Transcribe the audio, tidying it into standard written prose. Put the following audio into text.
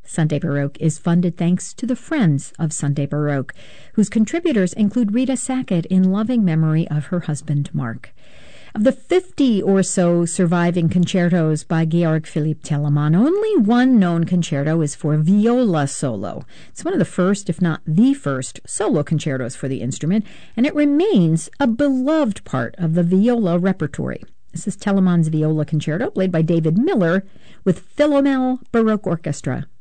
Sunday Baroque is funded thanks to the Friends of Sunday Baroque, whose contributors include Rita Sackett in loving memory of her husband, Mark. Of the 50 or so surviving concertos by Georg Philipp Telemann, only one known concerto is for viola solo. It's one of the first, if not the first, solo concertos for the instrument, and it remains a beloved part of the viola repertory. This is Telemann's Viola Concerto, played by David Miller with Philomel Baroque Orchestra.